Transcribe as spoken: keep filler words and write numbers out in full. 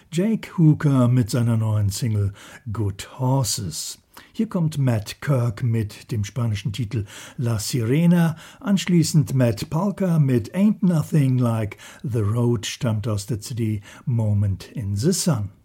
Jake Hooker mit seiner neuen Single Good Horses. Hier kommt Matt Kirk mit dem spanischen Titel La Sirena, anschließend Matt Palka mit Ain't Nothing Like the Road, stammt aus der C D Moment in the Sun.